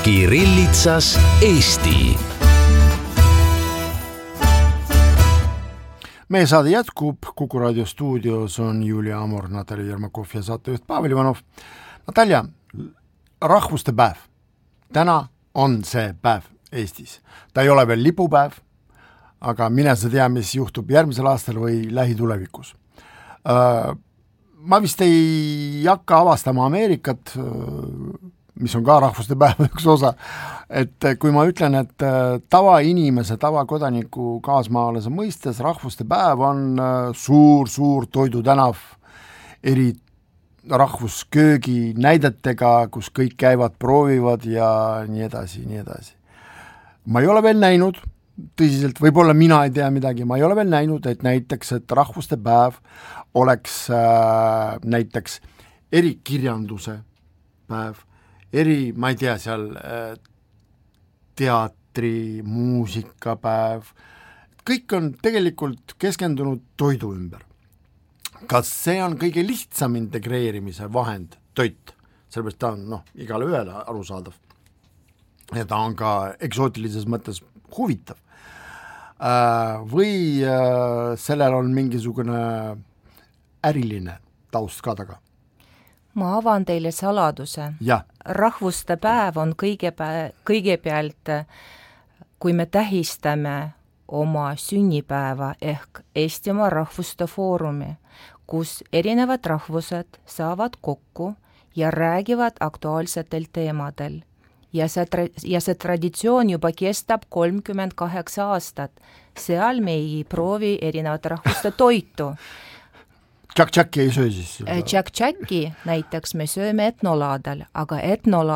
Kirillitsas Eesti. Meie saade jätkub, Kuku raadio stuudios on Julia Amor, Natalja Jermakov ja saatejuht Pavel Ivanov. Natalja, rahvuste päev. Täna on see päev Eestis. Ta ei ole veel lipupäev, aga mine sa tea, mis juhtub järgmisel aastal või lähitulevikus. Ma vist ei hakka avastama Ameerikat, mis on ka rahvuste päeva üks osa, et kui ma ütlen, et tavainimese, tavakodaniku kaasmaalase mõistes rahvuste päev on suur toidutänav eri rahvusköögi näidetega, kus kõik käivad, proovivad ja nii edasi. Ma ei ole veel näinud, tõsiselt, võib-olla mina ei tea midagi, ma ei ole veel näinud, et näiteks, et rahvuste päev oleks näiteks erikirjanduse päev, ma ei tea, seal teatri, muusikapäev, kõik on tegelikult keskendunud toidu ümber. Kas see on kõige lihtsam integreerimise vahend, toit? Sellepärast ta on igale ühele arusaadav. Ja ta on ka eksootilises mõttes huvitav. Või sellel on mingisugune äriline taust ka taga? Ma avan teile saladuse. Ja. Rahvuste päev on kõigepealt, kui me tähistame oma sünnipäeva ehk Eestimaa Rahvuste Foorumi, kus erinevad rahvused saavad kokku ja räägivad aktuaalsetel teemadel. Ja see traditsioon juba kestab 38 aastat. Seal me ei proovi erinevate rahvuste toitu. Tšak-tšakki ei söö siis? Tšak-tšakki näiteks me sööme etnolaadal, aga